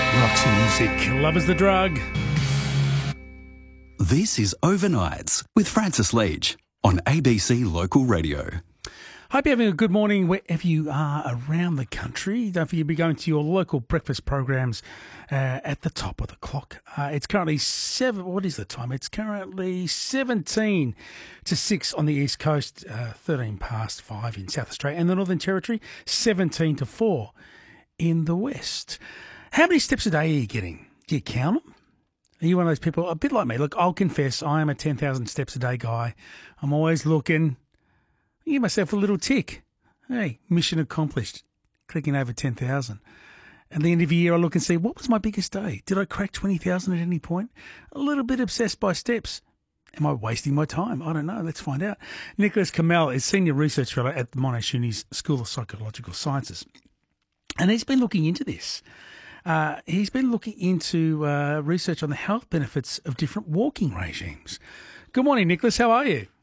Roxy Music, Love is the Drug. This is Overnights with Francis Leach on ABC Local Radio. Hope you're having a good morning wherever you are around the country. Don't forget to be going to your local breakfast programs at the top of the clock. It's currently what is the time? It's currently 17 to 6 on the East Coast, 13 past 5 in South Australia and the Northern Territory, 17 to 4 in the West. How many steps a day are you getting? Do you count them? Are you one of those people, a bit like me? Look, I'll confess, I am a 10,000 steps a day guy. I'm always looking. I give myself a little tick. Hey, mission accomplished. Clicking over 10,000. At the end of the year, I look and see, what was my biggest day? Did I crack 20,000 at any point? A little bit obsessed by steps. Am I wasting my time? I don't know. Let's find out. Nicholas Kamel is Senior Research Fellow at the Monash Uni's School of Psychological Sciences. And he's been looking into this. He's been looking into research on the health benefits of different walking regimes. Good morning, Nicholas. How are you?